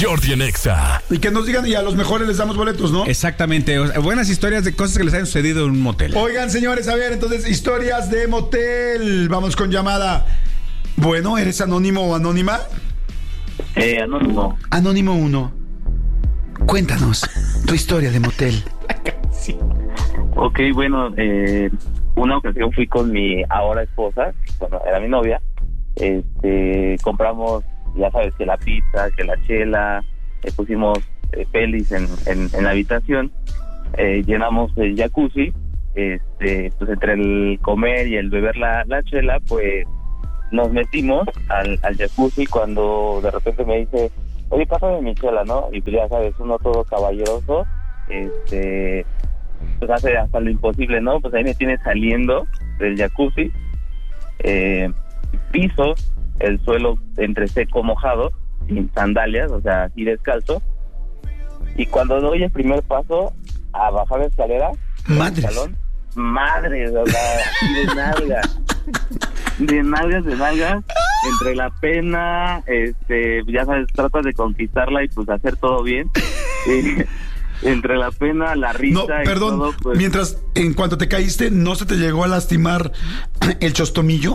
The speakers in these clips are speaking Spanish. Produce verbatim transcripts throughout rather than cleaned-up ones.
Jordi en Exa. Y que nos digan, y a los mejores les damos boletos, ¿no? Exactamente. O sea, buenas historias de cosas que les hayan sucedido en un motel. Oigan, señores, a ver, entonces, historias de motel. Vamos con llamada. Bueno, ¿eres anónimo o anónima? Eh, anónimo. Anónimo uno. Cuéntanos tu historia de motel. Sí. Ok, bueno, eh, una ocasión fui con mi ahora esposa, bueno, era mi novia. Este, compramos, ya sabes, que la pizza, que la chela, eh, pusimos eh, pelis en, en, en la habitación, eh, llenamos el jacuzzi. Este, pues entre el comer y el beber la, la chela, pues nos metimos al, al jacuzzi cuando de repente me dice, oye, pásame mi chela, ¿no? Y pues ya sabes, uno todo caballeroso, este, pues hace hasta lo imposible, ¿no? Pues ahí me tiene saliendo del jacuzzi, eh, piso el suelo entre seco mojado, sin sandalias, o sea, así descalzo, y cuando doy el primer paso a bajar la escalera, Madres. Salón, madres, o sea, así de nalgas, de nalgas, de nalgas, entre la pena, este, ya sabes, tratas de conquistarla y pues hacer todo bien, eh, entre la pena, la risa. No, perdón, y todo, pues, mientras, en cuanto te caíste, ¿no se te llegó a lastimar el chostomillo?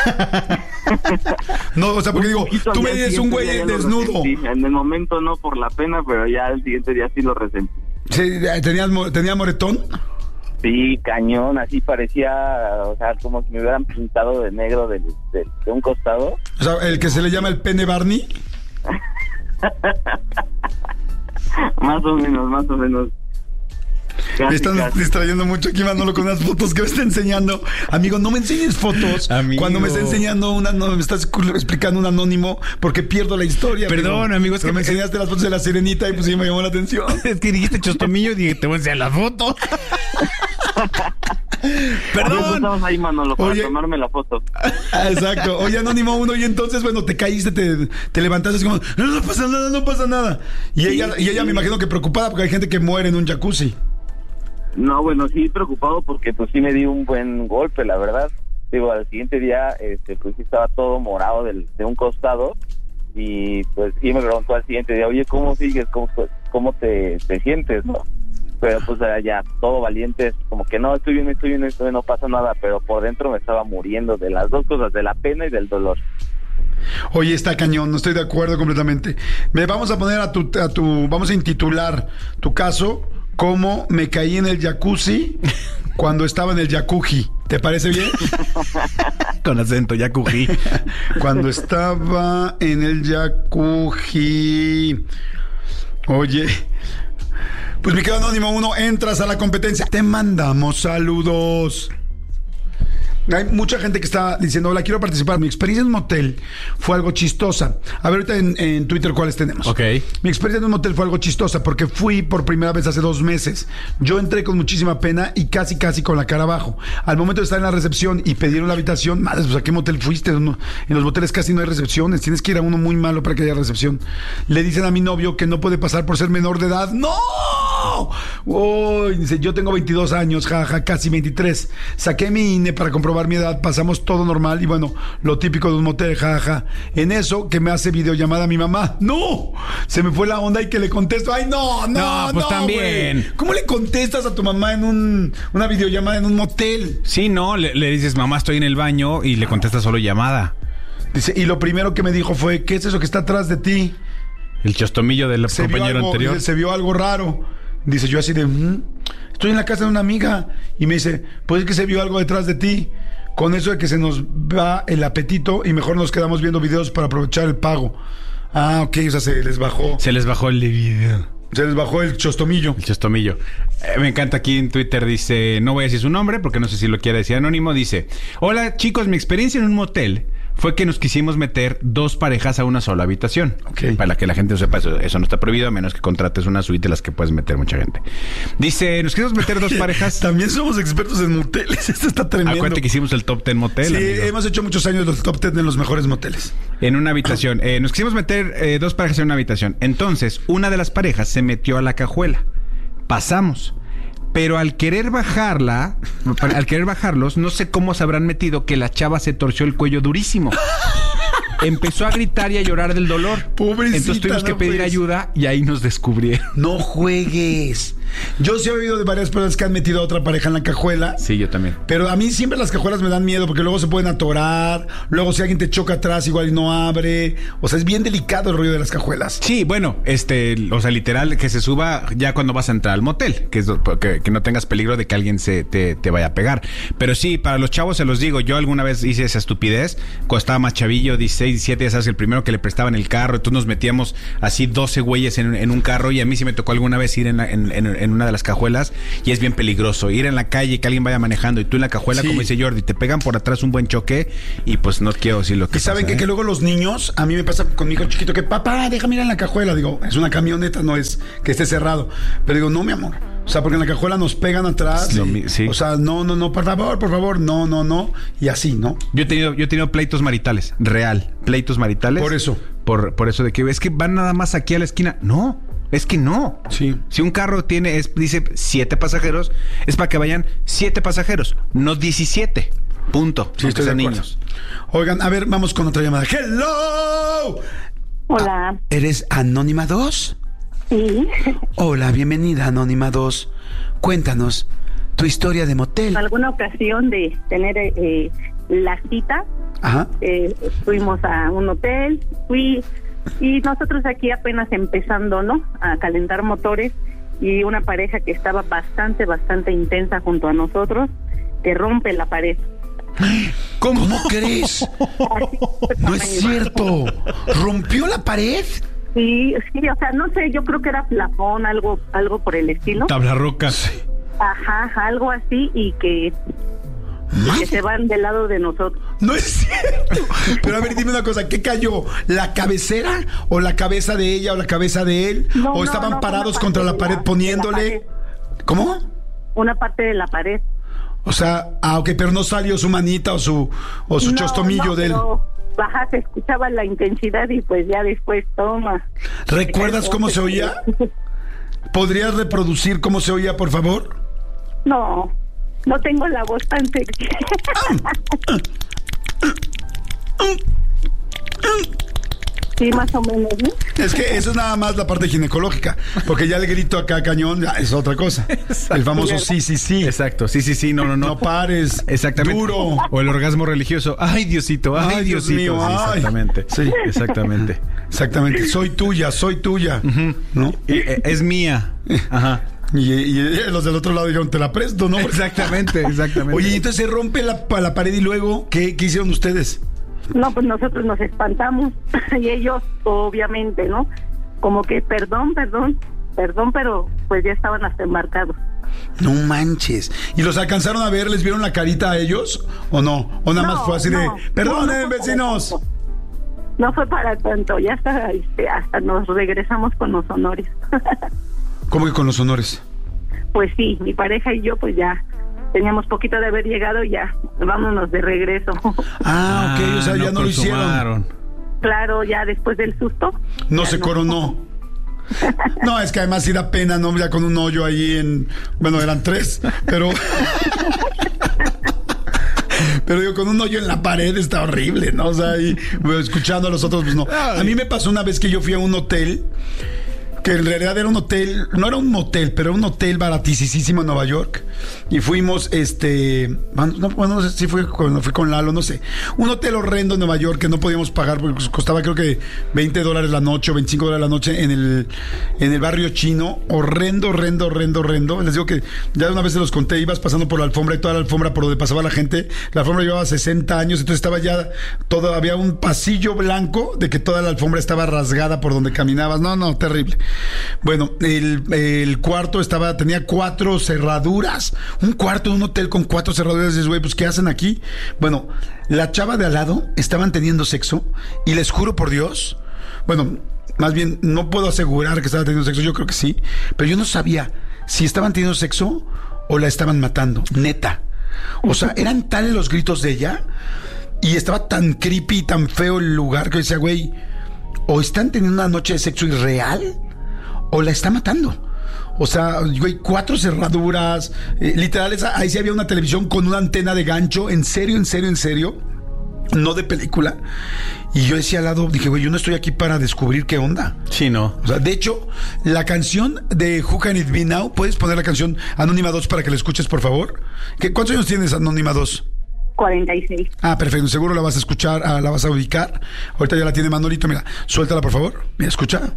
No, o sea, porque digo, tú me dices un güey desnudo. Sí, en el momento no por la pena, pero ya el siguiente día sí lo resentí. Sí, ¿tenías, ¿tenía moretón? Sí, cañón, así parecía, o sea, como si me hubieran pintado de negro de, de, de un costado. O sea, el que se le llama el pene Barney. Más o menos, más o menos. Casi, me están casi. distrayendo mucho aquí, Manolo, con las fotos que me está enseñando. Amigo, no me enseñes fotos. Amigo. Cuando me está enseñando una, no, me estás explicando un anónimo, porque pierdo la historia. Perdón, amigo, es Pero que me enseñaste las fotos de la sirenita y pues sí me llamó la atención. Es que dijiste chostomillo y dije, te voy a enseñar la foto. Perdón. Estamos ahí, Manolo, para Oye. tomarme la foto. Ah, exacto. Oye, anónimo uno, y entonces, bueno, te caíste, te, te levantaste como, no, no pasa nada, no pasa nada. Y ella, y ella me imagino que preocupada porque hay gente que muere en un jacuzzi. No, bueno, sí preocupado porque pues sí me di un buen golpe, la verdad. Digo, al siguiente día, este, pues sí estaba todo morado del, de un costado y pues sí me preguntó al siguiente día, oye, ¿cómo sigues? ¿Cómo, cómo te, te sientes, no? Pero pues ya todo valiente, como que no, estoy bien, estoy bien, estoy bien, no pasa nada, pero por dentro me estaba muriendo de las dos cosas, de la pena y del dolor. Oye, está cañón, no estoy de acuerdo completamente. Me vamos a poner a tu, a tu, vamos a intitular tu caso como me caí en el jacuzzi cuando estaba en el jacuzzi. ¿Te parece bien? Con acento, jacuzzi. Cuando estaba en el jacuzzi. Oye, pues mi querido anónimo uno, entras a la competencia. Te mandamos saludos. Hay mucha gente que está diciendo, hola, quiero participar. Mi experiencia en un motel fue algo chistosa. A ver ahorita en, en Twitter cuáles tenemos. Ok. Mi experiencia en un motel fue algo chistosa porque fui por primera vez hace dos meses. Yo entré con muchísima pena y casi casi con la cara abajo. Al momento de estar en la recepción y pidieron la habitación, madre, pues ¿a qué motel fuiste? No, en los moteles casi no hay recepciones. Tienes que ir a uno muy malo para que haya recepción. Le dicen a mi novio que no puede pasar por ser menor de edad. ¡No! Uy, dice, yo tengo veintidós años, jaja, casi veintitrés. Saqué mi I N E para comprobar mi edad, pasamos todo normal y bueno, lo típico de un motel, jaja. En eso que me hace videollamada mi mamá. ¡No! Se me fue la onda y que le contesto. ¡Ay, no, no, No, pues no, también. güey! ¿Cómo le contestas a tu mamá en un, una videollamada en un motel? Sí, no, le, le dices, mamá, estoy en el baño y le contestas solo llamada. Dice, y lo primero que me dijo fue, ¿qué es eso que está atrás de ti? El chostomillo del Se vio compañero algo, anterior. dice, se vio algo raro. Dice, yo así de, "Mm, estoy en la casa de una amiga." Y me dice, pues es que se vio algo detrás de ti. Con eso de que se nos va el apetito y mejor nos quedamos viendo videos para aprovechar el pago. Ah, ok, o sea, se les bajó. Se les bajó el video. Se les bajó el chostomillo. El chostomillo. Eh, me encanta aquí en Twitter, dice, no voy a decir su nombre porque no sé si lo quiere decir anónimo, dice, hola chicos, mi experiencia en un motel fue que nos quisimos meter dos parejas a una sola habitación. Ok. Para que la gente lo sepa, eso, eso no está prohibido, a menos que contrates una suite de las que puedes meter mucha gente. Dice, nos quisimos meter dos parejas. También somos expertos en moteles. Esto está tremendo. Acuérdate que hicimos el top ten motel, Sí, amigo. hemos hecho muchos años los top ten de los mejores moteles. En una habitación. Eh, nos quisimos meter eh, dos parejas en una habitación. Entonces, una de las parejas se metió a la cajuela. Pasamos. Pero al querer bajarla, al querer bajarlos, no sé cómo se habrán metido que la chava se torció el cuello durísimo. empezó a gritar y a llorar del dolor. Pobrecita. Entonces tuvimos que no pedir puedes. ayuda y ahí nos descubrieron. No juegues. Yo sí he oído de varias personas que han metido a otra pareja en la cajuela. Sí, yo también. Pero a mí siempre las cajuelas me dan miedo porque luego se pueden atorar. Luego si alguien te choca atrás igual y no abre. O sea, es bien delicado el rollo de las cajuelas. Sí, bueno, este, o sea, literal, que se suba ya cuando vas a entrar al motel, que es do- que, que no tengas peligro de que alguien se te, te vaya a pegar. Pero sí, para los chavos se los digo, yo alguna vez hice esa estupidez, cuando estaba más chavillo, dieciséis, diecisiete, ya sabes, el primero que le prestaban el carro, entonces nos metíamos así doce güeyes en, en un carro y a mí sí me tocó alguna vez ir en, la- en, en, en una de las cajuelas y es bien peligroso. Ir en la calle, que alguien vaya manejando y tú en la cajuela, Sí. como dice Jordi, te pegan por atrás un buen choque y pues no quiero decir lo que Y saben pasa, que, ¿eh? que luego los niños, a mí me pasa con mi hijo chiquito que papá, déjame ir en la cajuela. Digo, es una camioneta, no es que esté cerrado. Pero digo, no, mi amor. O sea, porque en la cajuela nos pegan atrás. Es lo y- mi- sí. O sea, no, no, no, por favor, por favor, no, no, no. Y así, ¿no? Yo he tenido, yo he tenido pleitos maritales, real, pleitos maritales. Por eso. Por, por eso de que es que van nada más aquí a la esquina. No, es que no. Sí. Si un carro tiene, es, dice siete pasajeros, es para que vayan siete pasajeros, no diecisiete. Punto. Sí, Aunque estoy de sean acuerdo. niños. Oigan, a ver, vamos con otra llamada. ¡Hello! Hola, ¿Eres Anónima dos? sí. Hola, bienvenida Anónima dos. Cuéntanos tu historia de motel. En alguna ocasión de tener eh, la cita, Ajá. eh, fuimos a un hotel, fui y nosotros aquí apenas empezando, ¿no? A calentar motores y una pareja que estaba bastante, bastante intensa junto a nosotros, que rompe la pared. ¿Cómo, ¿Cómo crees? Así, No es cierto. ¿Rompió la pared? Sí, sí, o sea, no sé, yo creo que era plafón, algo, algo por el estilo. Tabla roca. Ajá, algo así y que, y que Madre. se van del lado de nosotros. No es cierto. Pero a ver, dime una cosa, ¿qué cayó? ¿La cabecera o la cabeza de ella o la cabeza de él? No, ¿O no, estaban no, parados una contra parte la de pared la- poniéndole? de la pared. ¿Cómo? Una parte de la pared. O sea, ah, ok, pero no salió su manita o su o su No, chostomillo no, de él. pero, ajá, se escuchaba la intensidad y pues ya después toma. ¿Recuerdas cómo se oía? ¿Podrías reproducir cómo se oía, por favor? No, no tengo la voz tan sexy. Sí, más o menos, ¿no? Es que eso es nada más la parte ginecológica, porque ya el grito acá cañón ya es otra cosa. El famoso sí, sí, sí. Exacto, sí, sí, sí, no, no, no. No pares. Exactamente. Duro. O el orgasmo religioso. Ay, Diosito, ay, Ay, Dios Diosito. mío, Sí, ay. exactamente. Sí. Exactamente. Exactamente. Soy tuya, soy tuya. ¿No? Y, eh, es mía. Ajá. Y, y los del otro lado dijeron, te la presto, ¿no? Exactamente, exactamente. Oye, entonces se rompe la, pa- la pared y luego, ¿qué, qué hicieron ustedes? No, pues nosotros nos espantamos y ellos, obviamente, ¿no? Como que perdón, perdón, perdón, pero pues ya estaban hasta embarcados. No manches. ¿Y los alcanzaron a ver? ¿Les vieron la carita a ellos? ¿O no? ¿O nada No, más fue así de, no, perdonen, no, no fue para vecinos? tanto. No fue para tanto, ya hasta, este, hasta nos regresamos con los honores. ¿Cómo que con los honores? Pues sí, mi pareja y yo pues ya teníamos poquito de haber llegado y ya, vámonos de regreso. Ah, ok, o sea, ya no lo hicieron. consumaron. Claro, ya después del susto. No ya se coronó. No, es que además sí da pena, ¿no? Ya con un hoyo ahí en... Bueno, eran tres, pero... Pero digo, con un hoyo en la pared está horrible, ¿no? O sea, y bueno, escuchando a los otros, pues no. A mí me pasó una vez que yo fui a un hotel, que en realidad era un hotel, no era un motel, pero era un hotel baratísimo en Nueva York. Y fuimos, este, bueno, no sé si fui cuando fui con Lalo, no sé. Un hotel horrendo en Nueva York que no podíamos pagar porque costaba creo que veinte dólares la noche o veinticinco dólares la noche en el, en el barrio chino. Horrendo, horrendo, horrendo, horrendo. Les digo que ya una vez se los conté, ibas pasando por la alfombra y toda la alfombra por donde pasaba la gente. La alfombra llevaba sesenta años, entonces estaba ya todo, había un pasillo blanco de que toda la alfombra estaba rasgada por donde caminabas. No, no, terrible. Bueno, el, el cuarto estaba, tenía cuatro cerraduras. Un cuarto de un hotel con cuatro cerraduras. Dices, güey, pues ¿qué hacen aquí? Bueno, la chava de al lado estaban teniendo sexo y les juro por Dios, bueno, más bien no puedo asegurar que estaban teniendo sexo, yo creo que sí, pero yo no sabía si estaban teniendo sexo o la estaban matando, neta. O sea, eran tales los gritos de ella y estaba tan creepy, tan feo el lugar que yo decía, güey, o están teniendo una noche de sexo irreal o la está matando. O sea, güey, cuatro cerraduras, eh, literal, esa, ahí sí había una televisión con una antena de gancho, en serio, en serio, en serio. no de película. Y yo decía al lado, dije, güey, yo no estoy aquí para descubrir qué onda. Sí, no. O sea, de hecho, la canción de Who Can It Be Now, ¿puedes poner la canción Anónima dos para que la escuches, por favor? ¿Qué, ¿Cuántos años tienes, Anónima dos? cuarenta y seis. Ah, perfecto, seguro la vas a escuchar, ah, la vas a ubicar. Ahorita ya la tiene Manolito, mira, suéltala, por favor. Mira, escucha.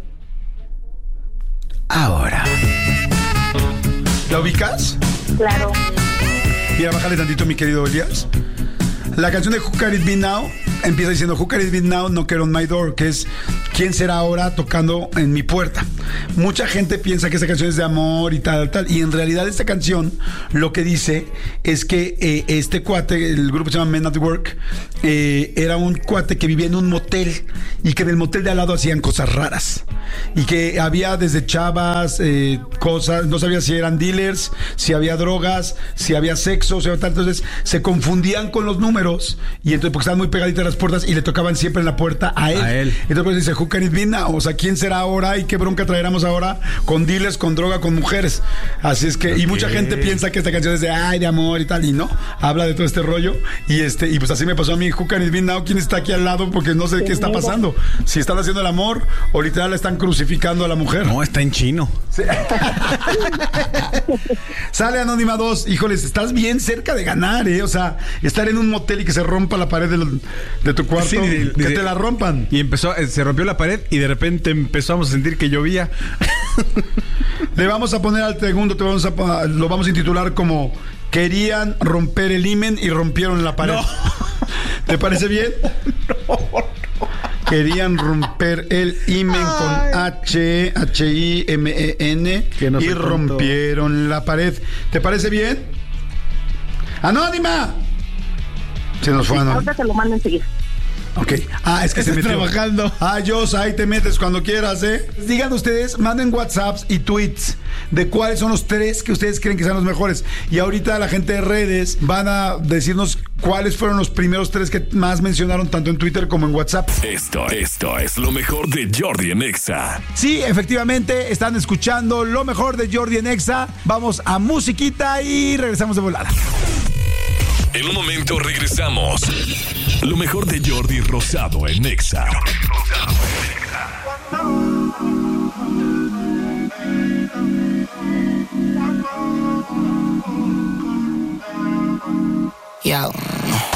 Ahora. ¿La ubicas? Claro. Mira, bájale tantito, mi querido Elías. La canción de Who Can It Be Now empieza diciendo Who Can It Be Now Knocker on My Door, que es ¿quién será ahora tocando en mi puerta? Mucha gente piensa que esta canción es de amor y tal, tal, y en realidad esta canción lo que dice es que eh, este cuate, el grupo se llama Men at Work, eh, era un cuate que vivía en un motel y que en el motel de al lado hacían cosas raras y que había desde chavas, eh, cosas, no sabía si eran dealers, si había drogas, si había sexo, si había tal, entonces se confundían con los números y entonces porque estaban muy pegaditas las puertas y le tocaban siempre en la puerta a él. A él. Entonces pues dice, Who Can It Be Now? O sea, ¿quién será ahora y qué bronca traeremos ahora con dealers, con droga, con mujeres? Así es que, okay. Y mucha gente piensa que esta canción es de ay, de amor y tal, y no, habla de todo este rollo. Y este, y pues así me pasó a mí, Who Can It Be Now? ¿Quién está aquí al lado? Porque no sé qué está pasando. Si están haciendo el amor o literal están crucificando a la mujer. No, está en chino. Sí. Sale Anónima dos, híjoles, estás bien cerca de ganar, ¿eh? O sea, estar en un motel y que se rompa la pared de, de tu cuarto, sí, de, que de, te la rompan. Y empezó, se rompió la pared y de repente empezamos a sentir que llovía. Le vamos a poner al segundo, te vamos a, lo vamos a intitular como Querían romper el himen y rompieron la pared. No. ¿Te parece bien? No, no. Querían romper el himen con H, H I M E N no y rompieron la pared. ¿Te parece bien? ¡Anónima! Se nos fue sí, Anónima. Ahorita te lo mando enseguida. Ok. Ah, es que se metió. Trabajando. Ah, Jos, ahí te metes cuando quieras, ¿eh? Digan ustedes, manden WhatsApps y tweets de cuáles son los tres que ustedes creen que sean los mejores. Y ahorita la gente de redes van a decirnos cuáles fueron los primeros tres que más mencionaron tanto en Twitter como en WhatsApp. Esto, esto es lo mejor de Jordi en Exa. Sí, efectivamente, están escuchando lo mejor de Jordi en Exa. Vamos a musiquita y regresamos de volada. En un momento regresamos. Lo mejor de Jordi Rosado en Exa. Yo.